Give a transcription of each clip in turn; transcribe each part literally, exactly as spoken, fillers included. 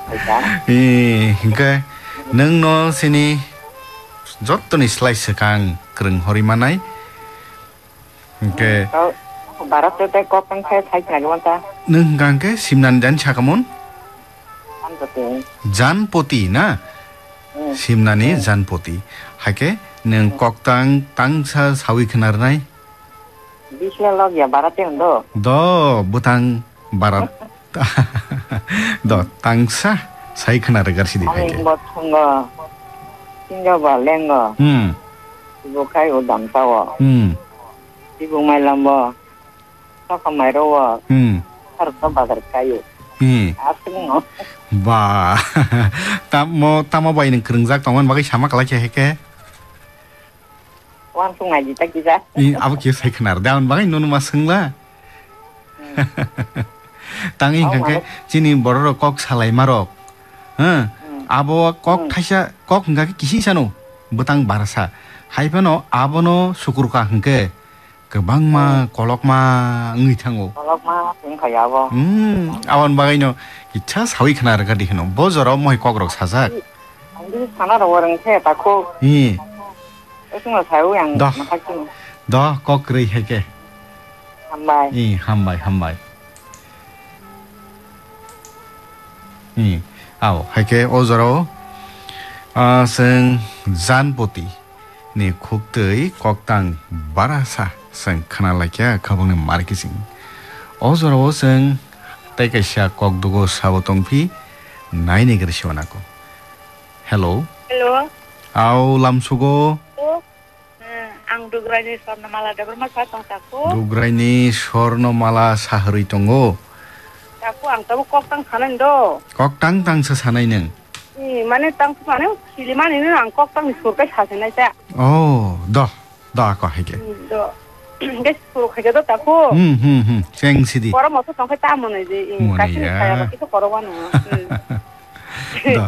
이 그러니까 능너 시니 저또니 슬라이스 강 그런 허리만나이 그러니까 바라트 때 꼭당 khai thay cái này đúng không ta? 능 강게 심난 잔 차가몬 Ăn được tiền. 잔포티 나 심난이 잔포티 하게 능 꼭당 땅사 사위 그날나이 Đi xe lo giờ barat tiền đó. 너 무당 바라 너 땅사 사이 그날을 가시디 Anh 하게 một thằng ngờ. Xin cho bà lên ngờ. 음 Đi vô khai ở đằng sau à. 음 Đi vô mày làm bờ. Sao không mày đâu à. 음 Harus có bà thật kayu. 이 À xứng ngọ. 봐, 땀뭐 땀어바이는 그런 작 동안 막이 샤막라게 해게. Quan xuống này gì ta chỉ ra. 이 아버지 세크나르 다운 막이 노는 마승라. 땅이 그게 지니 뭐로 꼭 살아이 마로. 응. 아버와 꼭 타샤 꼭 그게 기시샤노. 뭐땅 마라사. 하이번호 아버노 수구르가 한게 그 방마 골록마 응이탕고. Lóc má cũng phải vào vô. 음, 아원 바가이노 기차 사위 그나르 가디히노 뭐저러 뭐이 꼭으로 사사. Anh đi sang nó đâu rồi thế ta cô. 이 Nói chung là thấy rằng Đó. nó thấy chung. 너 꼭 그래 해게. Làm bài. 이 한마이 한마이. 이 아오 해게 오저로 아생 잔보티 니 국들이 꼭당 바라사 생 카날라케 가봉네 마르키싱 오저로 생 때게샤 꼭 두고 사보통피 나이네 그러시원하고 헬로 Hello. 아우 람수고 Aku, eh, ang dugrani sarna mala dabar mas patong taku. 누그라이니 스워르노말라 사흐르이 동고 Taku ang tabu kok tang kanan do. 꼭당당서 사나이는 Ni mana tang tu mana siliman ini ang kok tang surga sasen aja. 오너너 아까 해게 Do. Guys, suruh kerja do taku. 음흠흠 생시디 Orang mau tu tang kai tamu ni di. Mana Kasih ya? saya bagi tu korban. 너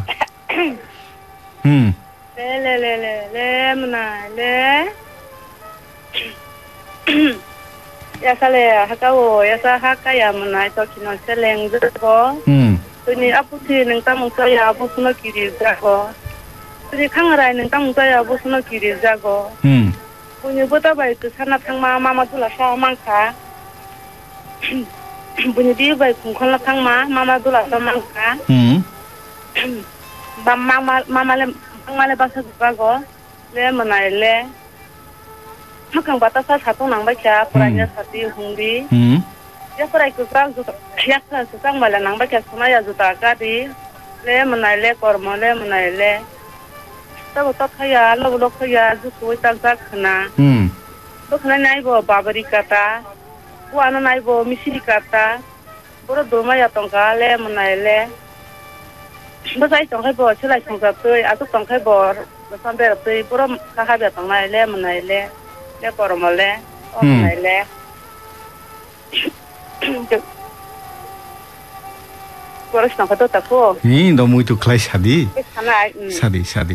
음 Le le le le le mana le. Ya sale hakau ya sa hakaya mana itu kino seleng do. 음 Tuni aputi neng tamung saya apu suno kiri zago. Tuni kangarai neng tamung saya apu suno kiri zago. 음 Punya bota baik ke sana tang ma mama tu lah sama mangka. Punya dia baik kungkon lah tang ma mama tu lah sama mangka. 음 Bam mama mama le mama le bahasa zago. Le menai le. Makang batas satu nang baca perannya satu hundi. 음 Ya perai kusang tu ya kusang malah nang baca semua ya juta kadi. Le menai le kormo le menai le. Tahu tak kaya lo lo kaya jutu tak tak kena. 음 Lo kena naik bawa babari kata. Wana naik bawa misiri kata. Boro doma ya tongka le menai le. Besai tongkai bawa celai tongka tu. Aku tongkai bawa sampai tu. Boro kakak ya tongkai le menai le. Le kormo le. Oh menai le. Boros nang kato tako. 이 너무 또 클라이 샤디 Sana 샤디 샤디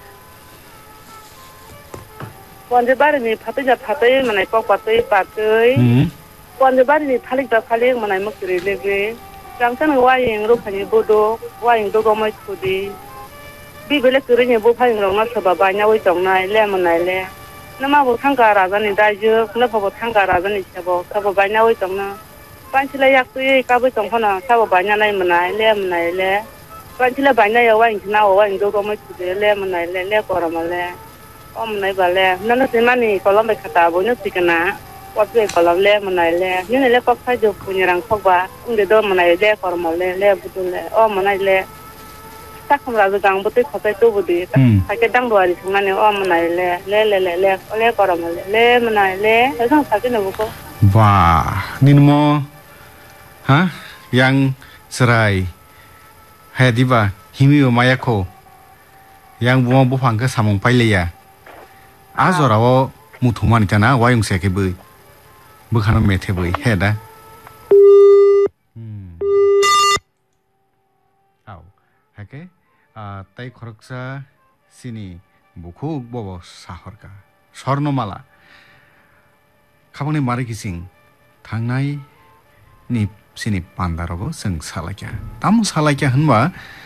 원제 바르니 파트자 파트에 만에 꼭 파트에 파트에 음 원제 바르니 팔릭다 팔릭 만에 먹들이 레게 장선 와잉 로파니 보도 와잉 도고 뭐 쿠디 비벨레 그러니 뭐 파잉 로나 서바바냐 왜 정나 레 만에 레 나마 뭐 상가라자니 다주 나 보고 상가라자니 쳐보 서바바냐 왜 정나 반칠레 약수에 까부 정하나 서바바냐 나이 만에 레 만에 레 반칠레 바냐 야 와잉 지나 와잉 도고 뭐 쿠디 레 만에 레레 거라말레 Om này bà lẹ, nó nó xin mà nè, có lắm bài khát tao bôi nước xí cái ná, quạt về có lắm lẹ mà này lẹ, nhưng này lẹ có phải được phụ nhà rằng khóc bà, ông để đó mà này lẹ có mà lẹ lẹ bút lẹ, om mà này lẹ, chắc không là được gang bút khó tay tu bút đi, phải cái đăng đùa đi xong này om mà này lẹ lẹ lẹ lẹ lẹ, lẹ có mà lẹ lẹ mà này lẹ, cái thằng sao cái nào bút 와 니는 뭐 하? 양 스라이 해디바 힘이 마야코 양 부모 부황 그 사몽 빨리야 아저라고 무통만 있잖아 와용세게 뭐 뭐하는 메테 뭐 해다 음 아우 하게 아 তাই খরকসা সিনি বুখু বব সাহরকা স্বর্ণমালা খাবনি 마르 기싱 당나이 니 시니 판다라고 생 살라캬 땀 살라캬 한마